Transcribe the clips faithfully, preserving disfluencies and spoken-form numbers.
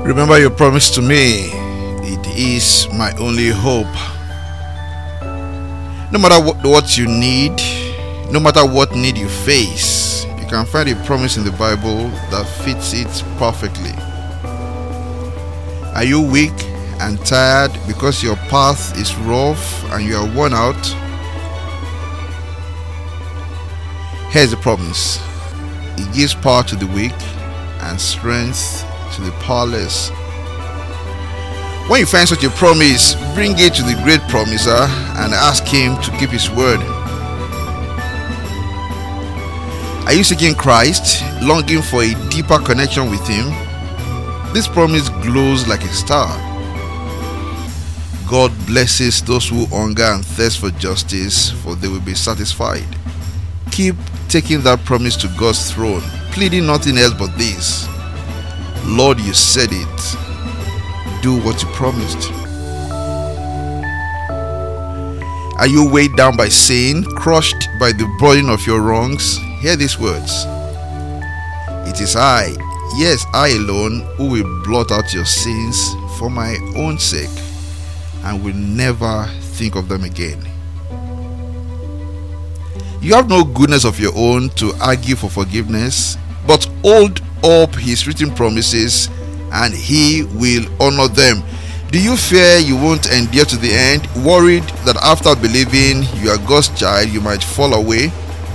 Remember your promise to me. It is my only hope. No matter what, what you need, no matter what need you face, you can find a promise in the Bible that fits it perfectly. Are you weak and tired because your path is rough and you are worn out? Here's the promise. It gives power to the weak and strength to the powerless. When you find such a promise, bring it to the great promiser and ask him to keep his word. Are you seeking Christ, longing for a deeper connection with him? This promise glows like a star. God blesses those who hunger and thirst for justice, for they will be satisfied. Keep taking that promise to God's throne, pleading nothing else but this: Lord, you said it. Do what you promised. Are you weighed down by sin, crushed by the burden of your wrongs? Hear these words. It is I, yes, I alone, who will blot out your sins for my own sake, and will never think of them again. You have no goodness of your own to argue for forgiveness, but hold up his written promises and he will honor them. Do you fear you won't endure to the end, worried that after believing you are God's child you might fall away?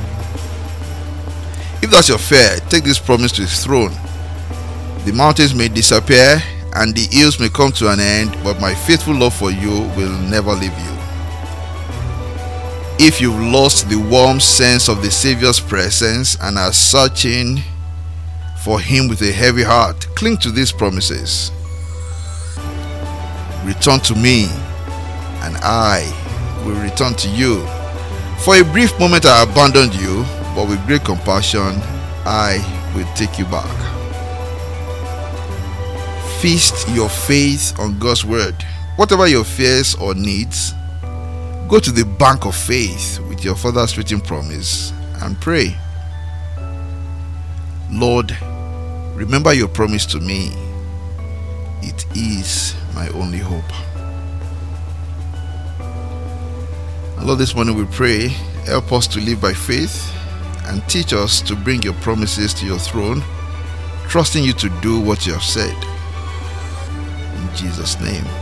If that's your fear, take this promise to his throne. The mountains may disappear and the hills may come to an end, but my faithful love for you will never leave you. If you've lost the warm sense of the Savior's presence and are searching for him with a heavy heart, cling to these promises. Return to me, and I will return to you. For a brief moment I abandoned you, but with great compassion I will take you back. Feast your faith on God's word. Whatever your fears or needs, go to the bank of faith with your Father's written promise and pray. Lord, remember your promise to me. It is my only hope. And Lord, this morning we pray, help us to live by faith and teach us to bring your promises to your throne, trusting you to do what you have said. In Jesus' name.